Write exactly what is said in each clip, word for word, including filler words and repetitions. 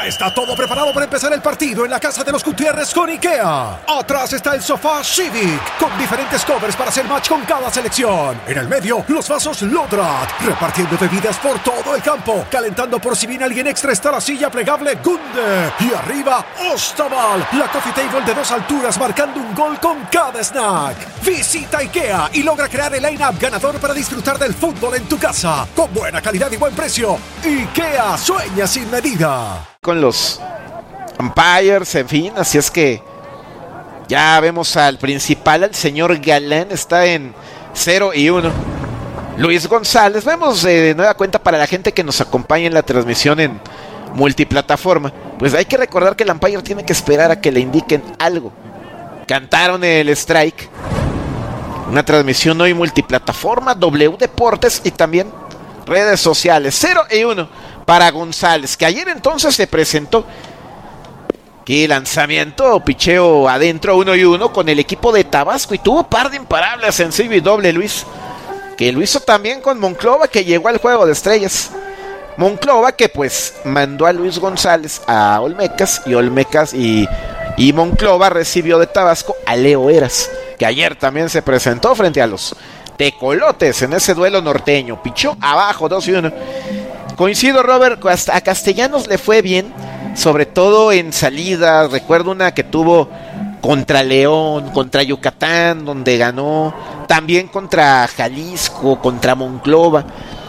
Ya está todo preparado para empezar el partido en la casa de los Gutiérrez con IKEA. Atrás está el sofá Civic, con diferentes covers para hacer match con cada selección. En el medio, los vasos Lodrat, repartiendo bebidas por todo el campo. Calentando por si viene alguien extra está la silla plegable Gunde. Y arriba, Ostaval, la coffee table de dos alturas marcando un gol con cada snack. Visita IKEA y logra crear el line-up ganador para disfrutar del fútbol en tu casa. Con buena calidad y buen precio. IKEA sueña sin medida. Con los umpires, en fin, así es que ya vemos al principal, al señor Galán, está en cero y uno. Luis González, vemos eh, de nueva cuenta para la gente que nos acompaña en la transmisión en multiplataforma, pues hay que recordar que el umpire tiene que esperar a que le indiquen algo. Cantaron el strike, una transmisión hoy multiplataforma, W Deportes y también redes sociales. Cero y uno para González, que ayer entonces se presentó. Qué lanzamiento, picheo adentro, uno y uno con el equipo de Tabasco, y tuvo par de imparables sencillo y doble Luis, que lo hizo también con Monclova, que llegó al juego de estrellas. Monclova que pues mandó a Luis González a Olmecas, y Olmecas y, y Monclova recibió de Tabasco a Leo Eras, que ayer también se presentó frente a los Tecolotes en ese duelo norteño. Pichó abajo, dos y uno. Coincido, Robert, hasta a Castellanos le fue bien, sobre todo en salidas. Recuerdo una que tuvo contra León, contra Yucatán, donde ganó, también contra Jalisco, contra Monclova.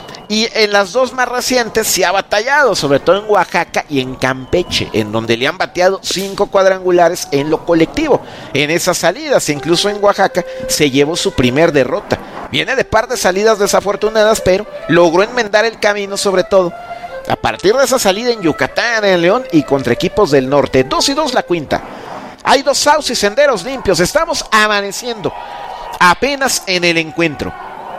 Y en las dos más recientes se ha batallado, sobre todo en Oaxaca y en Campeche, en donde le han bateado cinco cuadrangulares en lo colectivo. En esas salidas, incluso en Oaxaca, se llevó su primer derrota. Viene de par de salidas desafortunadas, pero logró enmendar el camino, sobre todo a partir de esa salida en Yucatán, en León y contra equipos del norte. Dos y dos la quinta. Hay dos outs y senderos limpios. Estamos amaneciendo apenas en el encuentro.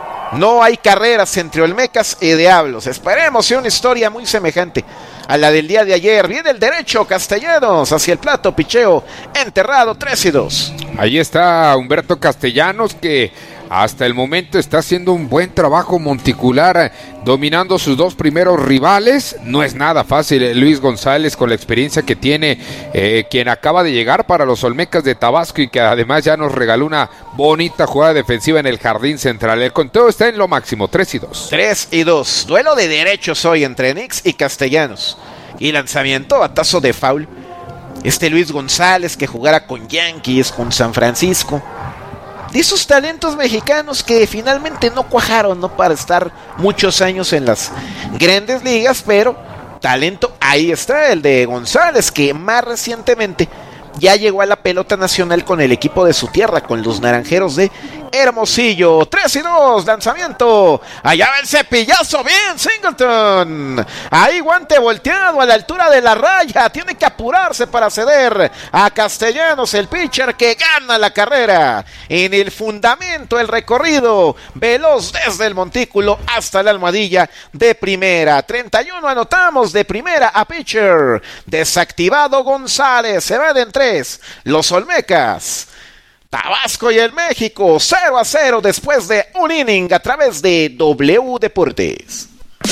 No hay carreras entre Olmecas y Diablos. Esperemos sea una historia muy semejante a la del día de ayer. Viene el derecho, Castellanos hacia el plato, picheo enterrado, tres y dos. Ahí está Humberto Castellanos, que hasta el momento está haciendo un buen trabajo monticular, dominando sus dos primeros rivales. No es nada fácil Luis González, con la experiencia que tiene, eh, quien acaba de llegar para los Olmecas de Tabasco y que además ya nos regaló una bonita jugada defensiva en el jardín central. El conteo está en lo máximo, tres y dos. tres y dos. Duelo de derechos hoy entre Nix y Castellanos. Y lanzamiento, batazo de foul. Este Luis González, que jugara con Yankees, con San Francisco. De esos talentos mexicanos que finalmente no cuajaron, ¿no?, para estar muchos años en las grandes ligas, pero talento ahí está, el de González, que más recientemente ya llegó a la pelota nacional con el equipo de su tierra, con los Naranjeros de Hermosillo. tres y dos, lanzamiento, allá va el cepillazo, bien Singleton, ahí guante volteado a la altura de la raya, tiene que apurarse para ceder a Castellanos, el pitcher que gana la carrera en el fundamento, el recorrido veloz desde el montículo hasta la almohadilla de primera. Treinta y uno anotamos de primera a pitcher, desactivado González, se va de tres los Olmecas. Tabasco y el México, cero a cero después de un inning a través de W Deportes.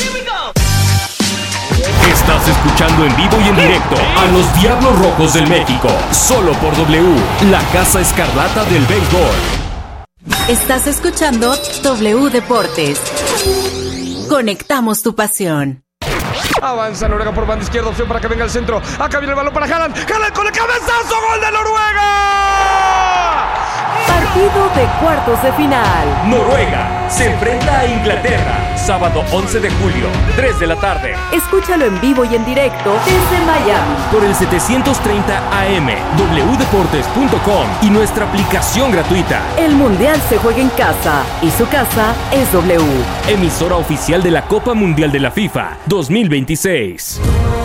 Estás escuchando en vivo y en directo a los Diablos Rojos del México, solo por W, la Casa Escarlata del béisbol. Estás escuchando W Deportes. Conectamos tu pasión. Avanza Noruega por banda izquierda, opción para que venga el centro. Acá viene el balón para Haaland. Haaland con el cabezazo, gol de Noruega. Partido de cuartos de final. Noruega se enfrenta a Inglaterra, sábado once de julio, tres de la tarde. Escúchalo en vivo y en directo desde Miami por el setecientos treinta A M, w deportes punto com y nuestra aplicación gratuita. El Mundial se juega en casa y su casa es W. Emisora oficial de la Copa Mundial de la FIFA dos mil veintiséis.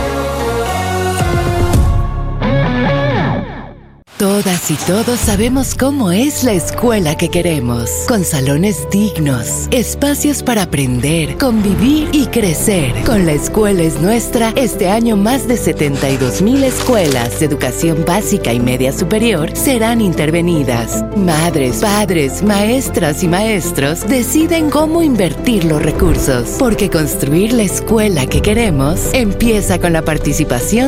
Todas y todos sabemos cómo es la escuela que queremos, con salones dignos, espacios para aprender, convivir y crecer. Con La Escuela es Nuestra, este año más de setenta y dos mil escuelas de educación básica y media superior serán intervenidas. Madres, padres, maestras y maestros deciden cómo invertir los recursos, porque construir la escuela que queremos empieza con la participación